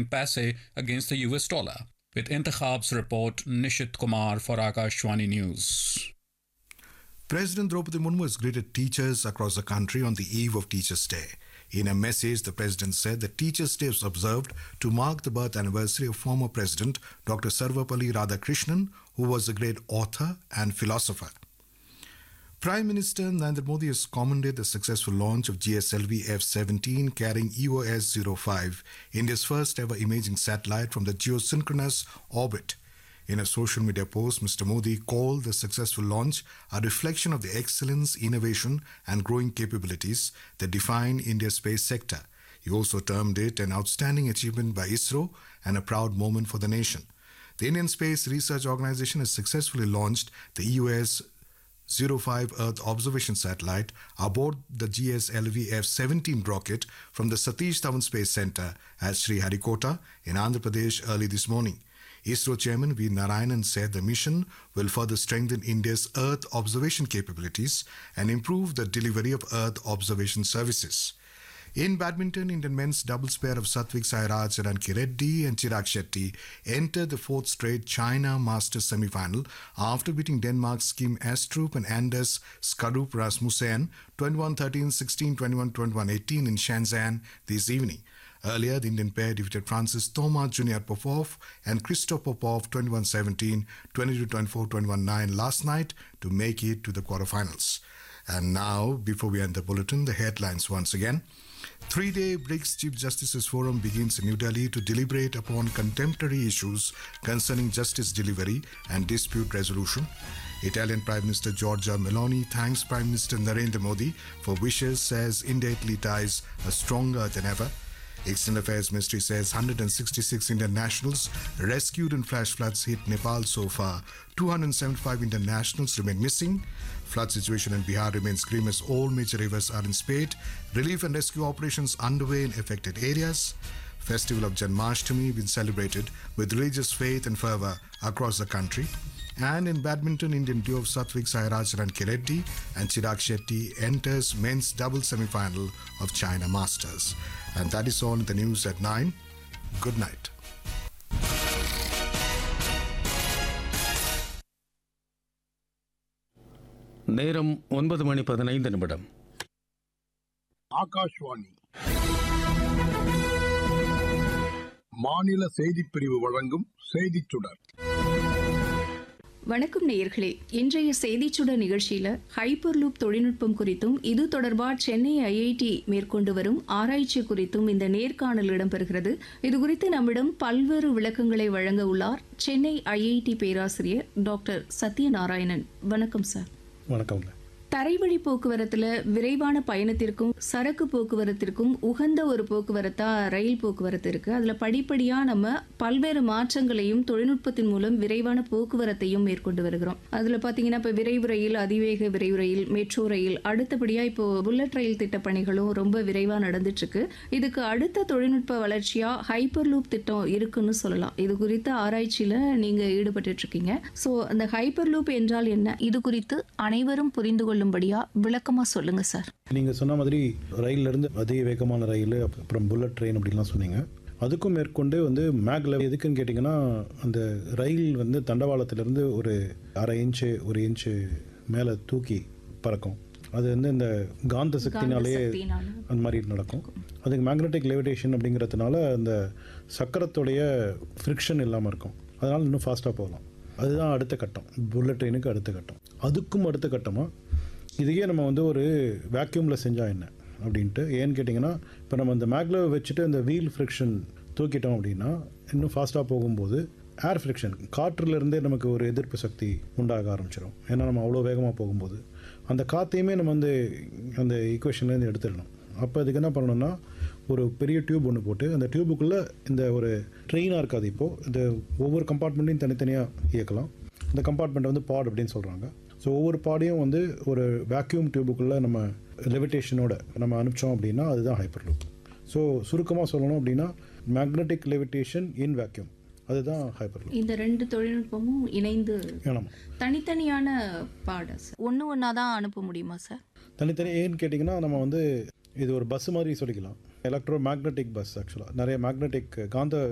in paise against the US dollar. With Intakhab's report, Nishit Kumar for Akashwani News. President Draupadi Murmu has greeted teachers across the country on the eve of Teachers' Day. In a message, the President said that Teachers' Day was observed to mark the birth anniversary of former President Dr. Sarvapalli Radhakrishnan, who was a great author and philosopher. Prime Minister Narendra Modi has commended the successful launch of GSLV F-17 carrying EOS-05, India's first ever imaging satellite from the geosynchronous orbit. In a social media post, Mr. Modi called the successful launch a reflection of the excellence, innovation and growing capabilities that define India's space sector. He also termed it an outstanding achievement by ISRO and a proud moment for the nation. The Indian Space Research Organization has successfully launched the EOS-05 Earth observation satellite aboard the GSLV F-17 rocket from the Satish Dhawan Space Center at Sriharikota in Andhra Pradesh early this morning. ISRO Chairman V. Narayanan said the mission will further strengthen India's Earth observation capabilities and improve the delivery of Earth observation services. In badminton, Indian men's doubles pair of Satvik Sairaj and Ranki Reddy and Chirag Shetty entered the fourth straight China Masters semi-final after beating Denmark's Kim Astrup and Anders Skarup Rasmussen 21-13, 16-21, 21-18 in Shenzhen this evening. Earlier, the Indian pair defeated Francis Thomas Junior Popov and Christoph Popov 21-17, 22-24, 21-9 last night to make it to the quarterfinals. And now, before we end the bulletin, the headlines once again. Three-day BRICS Chief Justices Forum begins in New Delhi to deliberate upon contemporary issues concerning justice delivery and dispute resolution. Italian Prime Minister Giorgia Meloni thanks Prime Minister Narendra Modi for wishes, says India-Italy ties are stronger than ever. External Affairs Ministry says 166 Indian nationals rescued in flash floods hit Nepal so far. 275 Indian nationals remain missing. Flood situation in Bihar remains grim as all major rivers are in spate. Relief and rescue operations underway in affected areas. Festival of Janmashtami been celebrated with religious faith and fervour across the country. And in badminton, Indian duo of Satvik Sairaj Ranki Reddy and Chirag Shetty enters men's double semi-final of China Masters. And that is all in the news at 9. Good night. நேரம் 9:15 ஆகாஷ்வாணி மாநில செய்திப் பிரிவு வழங்கும் செய்திச் சுடர். வணக்கம் நேயர்களே, இன்றைய செய்திச்சுடர் நிகழ்ச்சியில ஹைப்பர் லூப் தொழில்நுட்பம் குறித்தும் இது தொடர்பாக சென்னை IIT மேற்கொண்டு வரும் ஆராய்ச்சி குறித்தும் இந்த நேர்காணல் இடம்பெறுகிறது. இது குறித்து நம்மிடம் பல்வேறு விளக்கங்களை வழங்க உள்ளார் சென்னை IIT பேராசிரியர் டாக்டர் சத்யநாராயணன். வணக்கம் சார். வணக்கம். தரைவழி போக்குவரத்துல விரைவான பயணத்திற்கும் சரக்கு போக்குவரத்திற்கும் உகந்த ஒரு போக்குவரத்தா ரயில் போக்குவரத்து இருக்கு. அதுல படிப்படியா நம்ம பல்வேறு மாற்றங்களையும் தொழில்நுட்பத்தின் மூலம் விரைவான போக்குவரத்தையும் மேற்கொண்டு வருகிறோம். அதுல பாத்தீங்கன்னா இப்ப விரைவு ரயில், அதிவேக விரைவு ரயில், மெட்ரோ ரயில், அடுத்தபடியா இப்போ புல்லட் ரயில் திட்ட பணிகளும் ரொம்ப விரைவா நடந்துட்டு இருக்கு. இதுக்கு அடுத்த தொழில்நுட்ப வளர்ச்சியா ஹைப்பர் லூப் திட்டம் இருக்குன்னு சொல்லலாம். இது குறித்த ஆராய்ச்சியில நீங்க ஈடுபட்டு இருக்கீங்க. சோ அந்த ஹைப்பர் லூப் என்றால் என்ன, இது குறித்து அனைவரும் புரிந்து கொள்ள விளக்கமா சொல்லுங்க சார். நீங்க சொன்ன மாதிரி ரயில்ல இருந்து அதிக வேகமான ரயில், அப்புறம் புல்லட் ட்ரெயின் அப்படின்லாம் சொன்னீங்க. அதுக்கும் மேற்கொண்டு மேக்ல எதுக்குன்னு கேட்டிங்கன்னா, அந்த ரயில் தண்டவாளத்திலிருந்து ஒரு 1/2 இன்ச்சு 1 இன்ச்சு மேலே தூக்கி பறக்கும். அது இந்த காந்த சக்தினாலேயே அந்த மாதிரி நடக்கும். அதுக்கு மேக்னெட்டிக் லெவிடேஷன் அப்படிங்கிறதுனால அந்த சக்கரத்துடைய ஃப்ரிக்ஷன் இல்லாமல் இருக்கும். அதனால் இன்னும் ஃபாஸ்ட்டாக போகலாம். அதுதான் அடுத்த கட்டம், புல்லட் ட்ரெயினுக்கு அடுத்த கட்டம். அதுக்கும் அடுத்த கட்டமாக இதையே நம்ம ஒரு வேக்யூமில் செஞ்சால் என்ன அப்படின்ட்டு. ஏன்னு கேட்டிங்கன்னா, இப்போ நம்ம இந்த மேக்லவை வச்சுட்டு அந்த வீல் ஃப்ரிக்ஷன் தூக்கிட்டோம் அப்படின்னா இன்னும் ஃபாஸ்ட்டாக போகும்போது ஏர் ஃப்ரிக்ஷன், காற்றுலேருந்தே நமக்கு ஒரு எதிர்ப்பு சக்தி உண்டாக ஆரம்பிச்சிடும். ஏன்னா நம்ம அவ்வளோ வேகமாக போகும்போது அந்த காற்றையுமே நம்ம அந்த ஈக்குவேஷன்லேருந்து எடுத்துடணும். அப்போ அதுக்கு என்ன பண்ணணும்னா, ஒரு பெரிய டியூப் ஒன்று போட்டு அந்த டியூபுக்குள்ளே இந்த ஒரு ட்ரெயினாக இருக்காது. இப்போது இந்த ஒவ்வொரு கம்பார்ட்மெண்ட்டையும் தனித்தனியாக இயக்கலாம். இந்த கம்பார்ட்மெண்ட்டை பாட் அப்படின்னு சொல்கிறாங்க. ஸோ ஒவ்வொரு பாடையும் ஒரு வேக்யூம் டியூபுக்குள்ளே நம்ம லெவிடேஷனோட நம்ம அனுப்பிச்சோம் அப்படின்னா அதுதான் ஹைப்பர் லூப். ஸோ சுருக்கமாக சொல்லணும் அப்படின்னா மேக்னெட்டிக் லெவிடேஷன் இன் வேக்யூம், அதுதான் ஹைப்பர் லூப். இந்த ரெண்டு தொழில்நுட்பமும் இணைந்து தனித்தனியான பாடஸ் ஒன்றா தான் அனுப்ப முடியுமா சார்? தனித்தனி ஏன்னு கேட்டிங்கன்னா, நம்ம இது ஒரு பஸ் மாதிரி சொல்லிக்கலாம். Electro magnetic bus. ஆக்சுவலாக நிறைய மேக்னெட்டிக் காந்த